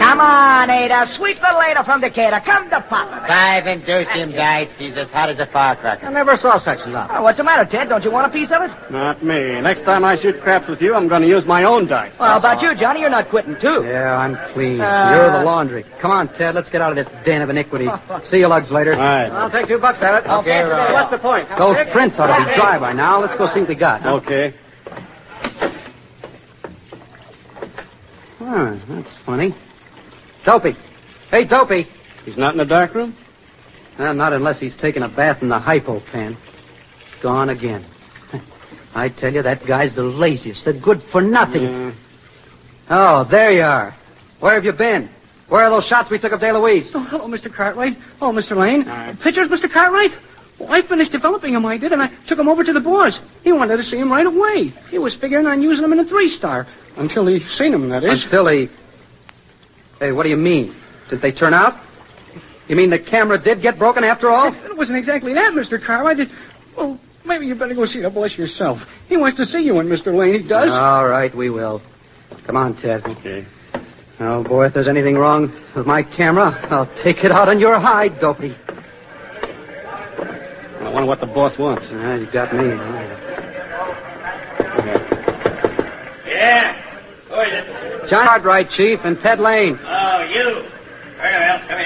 Come on, Ada. Sweet little Ada from Decatur. Come to Papa. 5 inducium dice. He's as hot as a firecracker. I never saw such luck. Oh, what's the matter, Ted? Don't you want a piece of it? Not me. Next time I shoot craps with you, I'm going to use my own dice. Well, how about you, Johnny? You're not quitting, too. Yeah, I'm clean. You're the laundry. Come on, Ted. Let's get out of this den of iniquity. See you lugs later. All right. I'll take $2 at it. Okay, right. What's the point? Those prints ought to be dry by now. Let's go see what we got. Huh? Okay. That's funny. Dopey. Hey, Dopey. He's not in the dark room? Not unless he's taken a bath in the hypo pan. Gone again. I tell you, that guy's the laziest. The good for nothing. Yeah. Oh, there you are. Where have you been? Where are those shots we took of DeLuise? Oh, hello, Mr. Cartwright. Oh, Mr. Lane. Pictures, Mr. Cartwright? Well, I finished developing them, I did, and I took them over to the boss. He wanted to see them right away. He was figuring on using them in a 3-star. Until he seen them, that is. Until he... Hey, what do you mean? Did they turn out? You mean the camera did get broken after all? It wasn't exactly that, Mr. Cartwright. Well, maybe you better go see the boss yourself. He wants to see you and Mr. Lane, he does. All right, we will. Come on, Ted. Okay. Oh, boy, if there's anything wrong with my camera, I'll take it out on your hide, Dopey. I wonder what the boss wants. You got me. Yeah. Who is it? John Cartwright, Chief, and Ted Lane. Oh, you. Very well. Come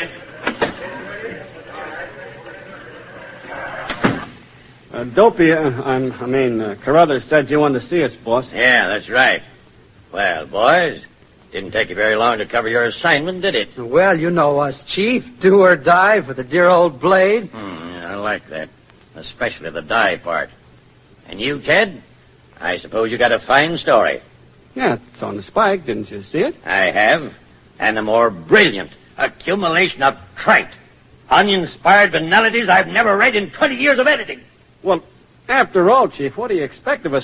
in. Dopey, Carruthers said you wanted to see us, boss. Yeah, that's right. Well, boys, didn't take you very long to cover your assignment, did it? Well, you know us, Chief. Do or die for the dear old blade. I like that. Especially the die part. And you, Ted? I suppose you got a fine story. Yeah, it's on the spike. Didn't you see it? I have. And a more brilliant accumulation of trite, uninspired banalities I've never read in 20 years of editing. Well, after all, Chief, what do you expect of a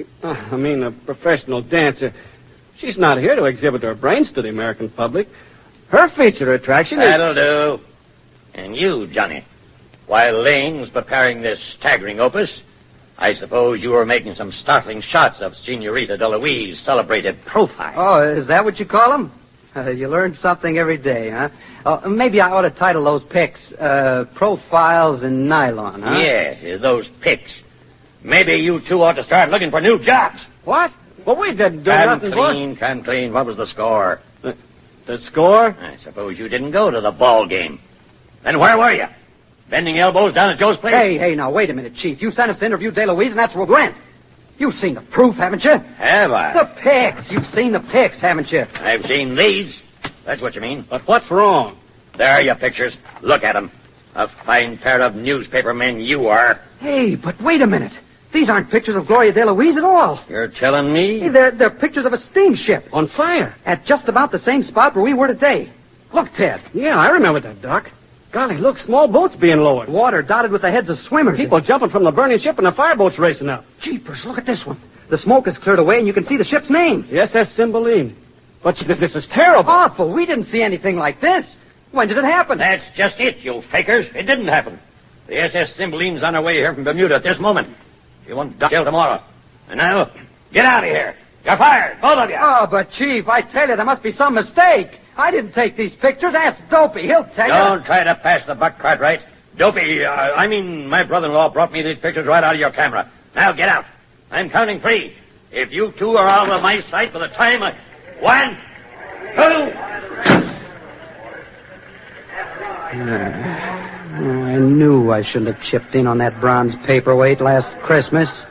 a professional dancer? She's not here to exhibit her brains to the American public. Her feature attraction is... That'll do. And you, Johnny, while Lane was preparing this staggering opus, I suppose you were making some startling shots of Senorita DeLuise's celebrated profile. Oh, is that what you call them? You learn something every day, huh? Maybe I ought to title those pics, Profiles in Nylon, huh? Yeah, those pics. Maybe you two ought to start looking for new jobs. What? Well, we didn't do nothing, boss. Come clean. What was the score? The score? I suppose you didn't go to the ball game. Then where were you? Bending elbows down at Joe's place? Hey, now, wait a minute, Chief. You sent us to interview DeLuise, and that's Will Grant. You've seen the proof, haven't you? Have I? The pics. You've seen the pics, haven't you? I've seen these. That's what you mean. But what's wrong? There are your pictures. Look at them. A fine pair of newspaper men you are. Hey, but wait a minute. These aren't pictures of Gloria DeLuise at all. You're telling me? Hey, they're pictures of a steamship. On fire. At just about the same spot where we were today. Look, Ted. Yeah, I remember that, Doc. Golly, look, small boats being lowered. Water dotted with the heads of swimmers. People jumping from the burning ship and the fireboats racing up. Jeepers, look at this one. The smoke is cleared away and you can see the ship's name. The SS Cymbeline. But this is terrible. Awful. We didn't see anything like this. When did it happen? That's just it, you fakers. It didn't happen. The SS Cymbeline's on her way here from Bermuda at this moment. You won't die till tomorrow. And now, get out of here. You're fired, both of you. Oh, but, Chief, I tell you, there must be some mistake. I didn't take these pictures. Ask Dopey. He'll tell you. Don't try to pass the buck, Cartwright. Dopey, my brother-in-law brought me these pictures right out of your camera. Now, get out. I'm counting 3. If you two are out of my sight by the time 1, 2... I knew I shouldn't have chipped in on that bronze paperweight last Christmas.